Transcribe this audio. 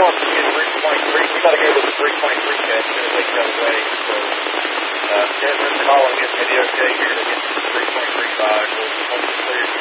want to get 323. We got to go to the 323 catch as soon as they come away. So, Desmond calling, is maybe okay here to get